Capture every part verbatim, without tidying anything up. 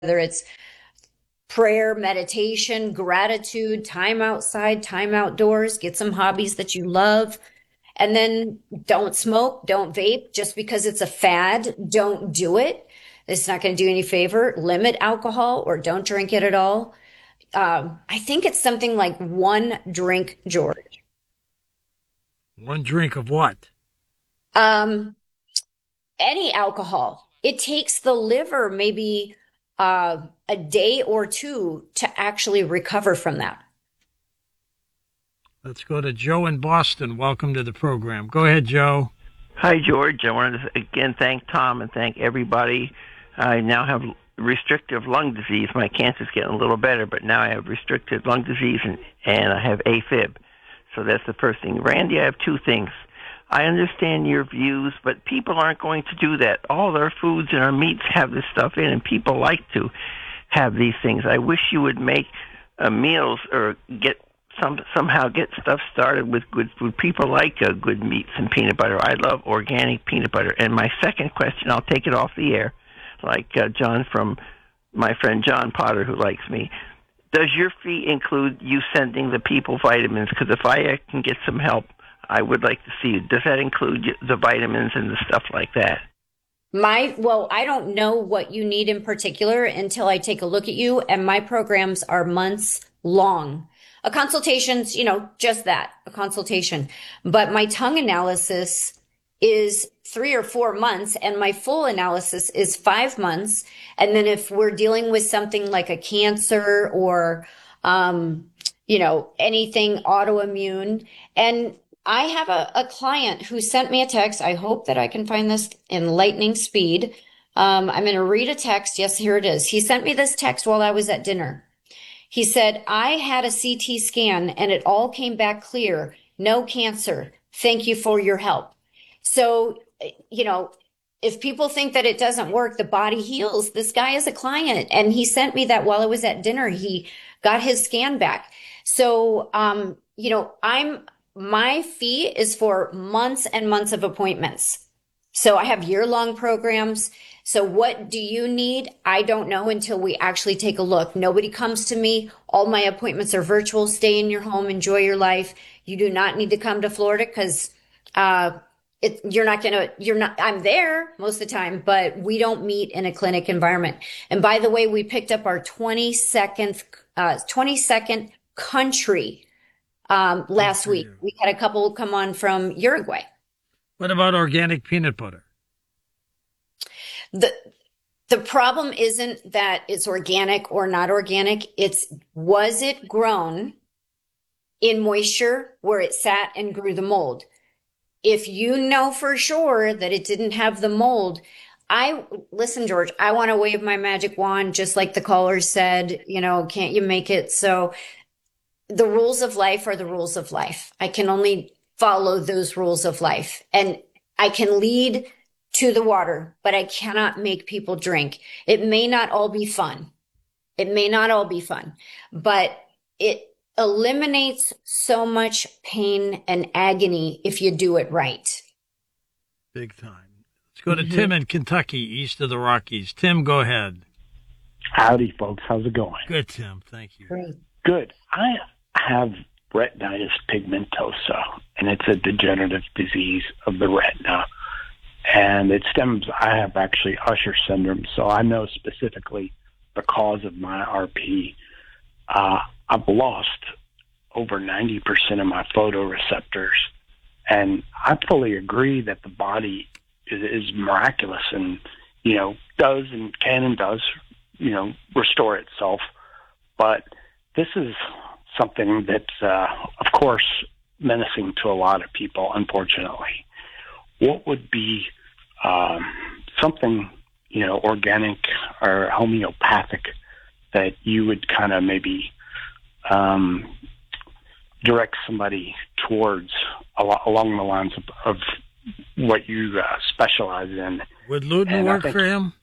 whether it's prayer, meditation, gratitude, time outside, time outdoors, get some hobbies that you love. And then don't smoke, don't vape just because it's a fad. Don't do it. It's not going to do any favor. Limit alcohol or don't drink it at all. Um, I think it's something like one drink, George. One drink of what? Um, any alcohol. It takes the liver maybe uh, a day or two to actually recover from that. Let's go to Joe in Boston. Welcome to the program. Go ahead, Joe. Hi, George. I wanted to again thank Tom and thank everybody. I now have restrictive lung disease. My cancer's getting a little better, but now I have restricted lung disease and, and I have AFib. So that's the first thing. Randy, I have two things. I understand your views, but people aren't going to do that. All our foods and our meats have this stuff in, and people like to have these things. I wish you would make uh, meals or get some somehow get stuff started with good food. People like uh, good meats and peanut butter. I love organic peanut butter. And my second question, I'll take it off the air, like uh, John from my friend John Potter, who likes me. Does your fee include you sending the people vitamins? Because if I uh, can get some help, I would like to see. Does that include the vitamins and the stuff like that? My, well, I don't know what you need in particular until I take a look at you, and my programs are months long. A consultation's, you know, just that, a consultation. But my tongue analysis is three or four months, and my full analysis is five months. And then if we're dealing with something like a cancer or, um, you know, anything autoimmune, and I have a, a client who sent me a text. I hope that I can find this in lightning speed. Um, I'm going to read a text. Yes, here it is. He sent me this text while I was at dinner. He said, I had a C T scan and it all came back clear. No cancer. Thank you for your help. So, you know, if people think that it doesn't work, the body heals. This guy is a client, and he sent me that while I was at dinner. He got his scan back. So, um, you know, I'm, my fee is for months and months of appointments. So I have year-long programs. So what do you need? I don't know until we actually take a look. Nobody comes to me. All my appointments are virtual. Stay in your home. Enjoy your life. You do not need to come to Florida because uh, it, you're not going to, you're not, I'm there most of the time, but we don't meet in a clinic environment. And by the way, we picked up our twenty-second, uh, twenty-second country um, last week. We had a couple come on from Uruguay. What about organic peanut butter? The the problem isn't that it's organic or not organic. It's, was it grown in moisture where it sat and grew the mold? If you know for sure that it didn't have the mold, I listen, George, I want to wave my magic wand, just like the caller said, you know, can't you make it? So the rules of life are the rules of life. I can only follow those rules of life, and I can lead to the water, but I cannot make people drink. It may not all be fun. It may not all be fun, but it eliminates so much pain and agony if you do it right. Big time. Let's go to Mm-hmm. Tim in Kentucky, east of the Rockies. Tim, go ahead. Howdy, folks. How's it going? Good, Tim. Thank you. Great. Good. I have retinitis pigmentosa, and it's a degenerative disease of the retina. And it stems, I have actually Usher syndrome, so I know specifically the cause of my R P. Uh, I've lost over ninety percent of my photoreceptors, and I fully agree that the body is, is miraculous and, you know, does and can and does, you know, restore itself. But this is something that's, uh, of course, menacing to a lot of people, unfortunately. What would be um, something, you know, organic or homeopathic that you would kind of maybe um, direct somebody towards al- along the lines of, of what you uh, specialize in? Would Luton And I work think- for him?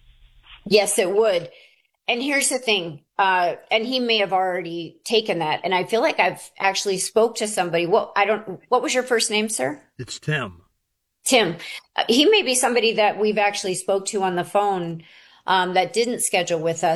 Yes, it would. And here's the thing, uh, and he may have already taken that. And I feel like I've actually spoke to somebody. What I don't. What was your first name, sir? It's Tim. Tim. Uh, he may be somebody that we've actually spoke to on the phone um, that didn't schedule with us.